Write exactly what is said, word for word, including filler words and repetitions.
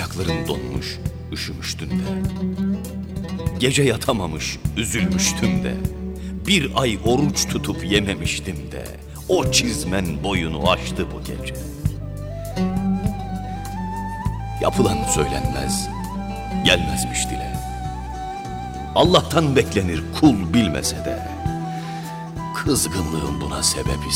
Ayaklarım donmuş, üşümüştüm de. Gece yatamamış, üzülmüştüm de. Bir ay oruç tutup yememiştim de. O çizmen boyunu aştı bu gece. Yapılan söylenmez, gelmezmiş dile. Allah'tan beklenir kul bilmese de. Kızgınlığım buna sebep